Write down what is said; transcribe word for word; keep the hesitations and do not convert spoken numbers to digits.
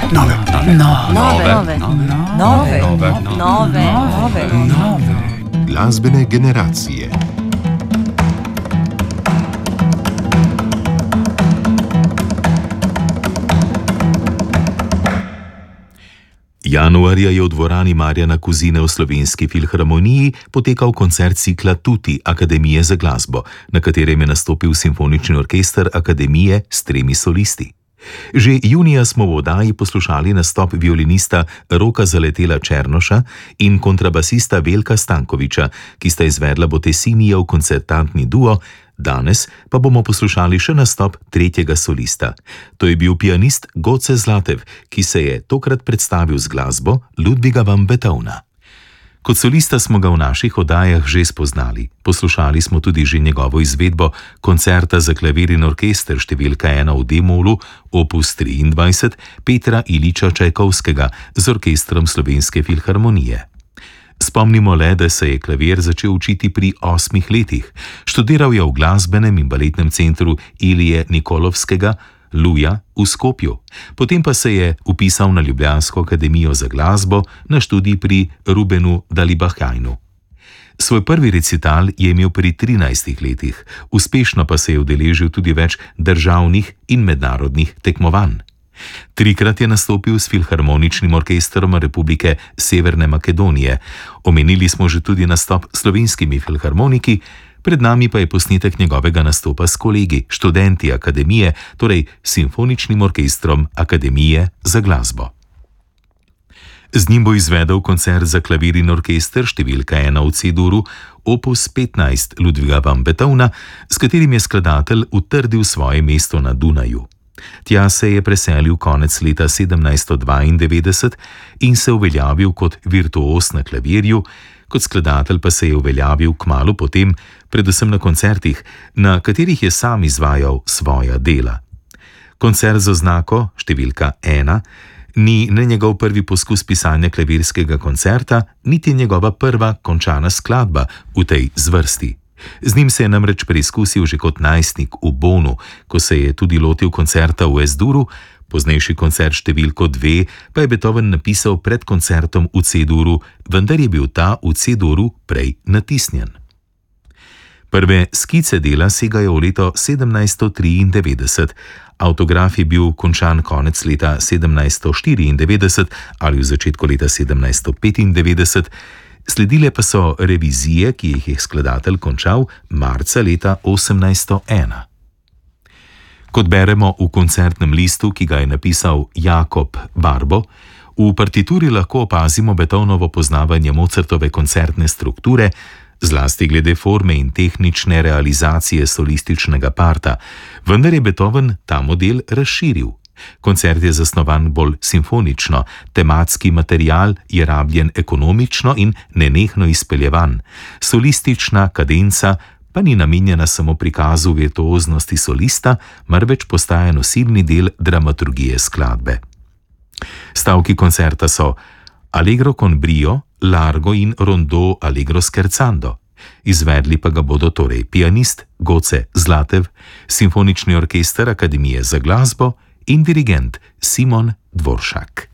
nove, nove, nove, nove, nove, nove. Glasbene generacije. Januarja je v dvorani Marjana Kozine v Slovenski filharmoniji potekal koncert cikla Tuti Akademije za glasbo, na katerem je nastopil simfonični orkester Akademije s tremi solisti. Že junija smo v oddaji poslušali nastop violinista Roka Zaletela Černoša in kontrabasista Veljka Stankoviča, ki sta izvedla Bottesinijev koncertantni duo. Danes pa bomo poslušali še nastop tretjega solista. To je bil pianist Goce Zlatev, ki se je tokrat predstavil z glasbo Ludviga van Beethovna. Kot solista smo ga v naših oddajah že spoznali. Poslušali smo tudi že njegovo izvedbo koncerta za klavir in orkester številka ena v D-molu, opus triindvajset Petra Iliča Čajkovskega z orkestrom Slovenske filharmonije. Spomnimo le, da se je klavir začel učiti pri osmih letih. Študiral je v glasbenem in baletnem centru Ilije Nikolovskega, Luja v Skopju. Potem pa se je vpisal na Ljubljansko akademijo za glasbo na študij pri Rubenu Dalibahajnu. Svoj prvi recital je imel pri trinajstih letih, uspešno pa se je udeležil tudi več državnih in mednarodnih tekmovanj. Trikrat je nastopil s Filharmoničnim orkestrom Republike Severne Makedonije. Omenili smo že tudi nastop s slovenskimi filharmoniki, pred nami pa je posnetek njegovega nastopa s kolegi, študenti akademije, torej Simfoničnim orkestrom Akademije za glasbo. Z njim bo izvedel koncert za klavir in orkester številka ena v C-duru, opus petnajst Ludviga van Beethovna, s katerim je skladatelj utrdil svoje mesto na Dunaju. Tja se je preselil konec leta sedemnajststo dvaindevetdeset in se uveljavil kot virtuoz na klavirju, kot skladatelj pa se je uveljavil kmalu potem, predvsem na koncertih, na katerih je sam izvajal svoja dela. Koncert z oznako številka ena ni ne njegov prvi poskus pisanja klavirskega koncerta, niti njegova prva končana skladba v tej zvrsti. Z njim se je namreč preizkusil že kot najstnik v Bonu, ko se je tudi lotil koncerta v S-duru, poznejši koncert številko dve pa je Beethoven napisal pred koncertom v C-duru, vendar je bil ta v C-duru prej natisnjen. Prve skice dela segajo v leto sedemnajststo triindevetdeset, avtograf je bil končan konec leta sedemnajststo štiriindevetdeset ali v začetku leta sedemnajststo petindevetdeset, sledile pa so revizije, ki jih je skladatelj končal marca leta osemnajststo ena. Kot beremo v koncertnem listu, ki ga je napisal Jakob Barbo, v partituri lahko opazimo Beethovnovo poznavanje Mozartove koncertne strukture, zlasti glede forme in tehnične realizacije solističnega parta, vendar je Beethoven ta model razširil. Koncert je zasnovan bolj simfonično, tematski material je rabljen ekonomično in nenehno izpeljevan. Solistična kadenca pa ni namenjena samo prikazu virtuoznosti solista, marveč postaja nosilni del dramaturgije skladbe. Stavki koncerta so Allegro con brio, largo in rondo allegro scherzando. Izvedli pa ga bodo torej pianist Goce Zlatev, Simfonični orkester Akademije za glasbo in dirigent Simon Dvoršak.